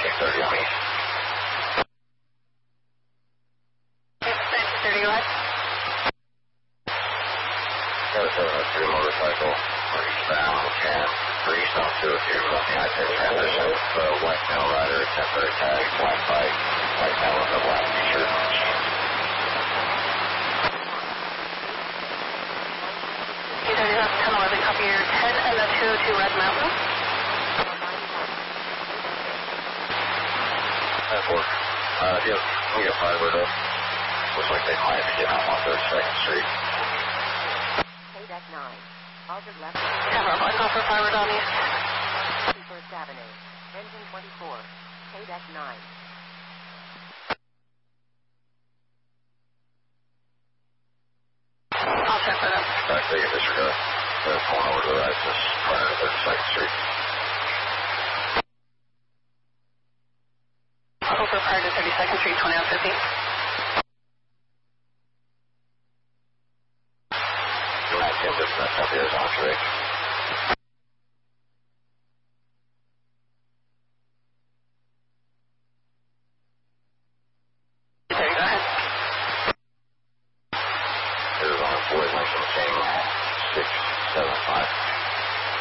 1930 on east. Yes, 1930, go ahead. Got a 703 motorcycle, we're eastbound, and for eastbound 202 on the I-10 transition, the white male rider, temporary tag, black bike, white male with a black t-shirt and jeans. 1011, copy your 10 and the 202 Red Mountain. That works. We got Firebird up. Looks like they might be getting out on 32nd Street. Deck 9. Altered left. Camera, I go for Firebird on east. First Avenue. Engine 24. Deck 9. I'll check for them. Back there, disregard. They're pulling over to the right, just prior to 32nd Street. I'll go for prior to 32nd Street, 20 on 50. Tim, just copy Arizona 3.